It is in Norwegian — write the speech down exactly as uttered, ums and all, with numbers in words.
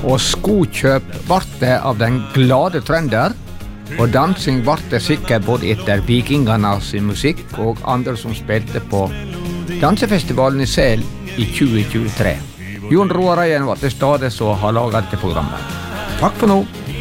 Og skokjøp vart det av den glade trønder, og dansing vart det sikkert både etter vikingene sin musikk og andre som spilte på dansefestivalen i Sel i tjue tjuetre. Jon Roar Reien var til stede som har laget dette programmet. Takk for nå.